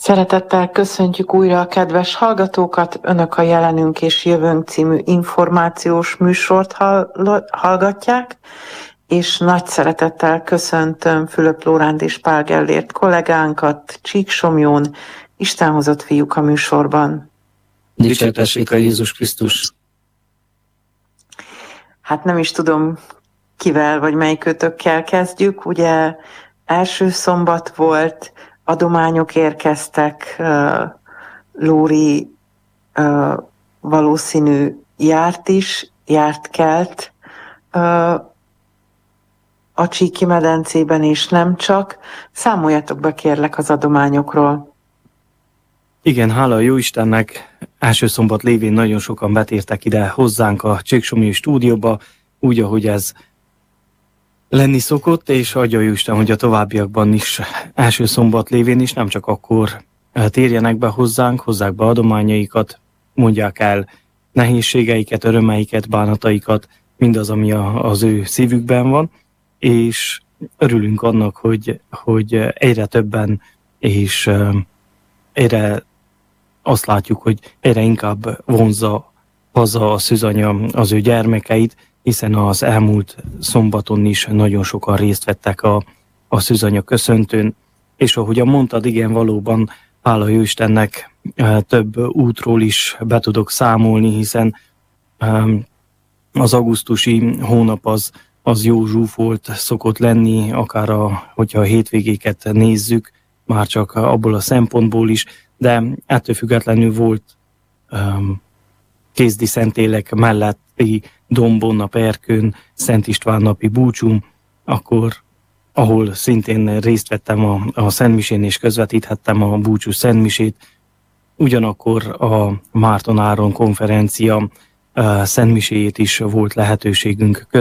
Szeretettel köszöntjük újra a kedves hallgatókat. Önök a Jelenünk és Jövőnk című információs műsort hallgatják, és nagy szeretettel köszöntöm Fülöp Lóránt és Pál Gellért kollégánkat Csíksomlyón. Isten hozott fiúk a műsorban. Dicsértessék a Jézus Krisztus! Hát nem is tudom, kivel vagy melyikőtökkel kezdjük. Ugye első szombat volt, adományok érkeztek, Lóri valószínű járt kelt a Csíki medencében, és nem csak. Számoljatok be kérlek az adományokról. Igen, hála a Jóistennek, első szombat lévén nagyon sokan betértek ide hozzánk a Csíksomlyói stúdióba, úgy, ahogy ez lenni szokott, és adja Jóisten, hogy a továbbiakban is első szombat lévén is nem csak akkor térjenek be hozzánk, hozzák be adományaikat, mondják el nehézségeiket, örömeiket, bánataikat, mindaz, ami az ő szívükben van, és örülünk annak, hogy egyre többen, és egyre azt látjuk, hogy egyre inkább vonzza haza a szűzanya az ő gyermekeit, hiszen az elmúlt szombaton is nagyon sokan részt vettek a szűzanya köszöntőn, és ahogyan mondtad, igen, valóban hála Jóistennek több útról is be tudok számolni, hiszen az augusztusi hónap az jó zsúfolt szokott lenni, akár hogyha a hétvégéket nézzük, már csak abból a szempontból is, de ettől függetlenül volt Kézdi Szentélek melletti Dombon, a Perkőn, Szent István napi búcsú, ahol szintén részt vettem a szentmisén és közvetíthettem a búcsú szentmisét. Ugyanakkor a Márton Áron konferencia szentmiséjét is volt lehetőségünk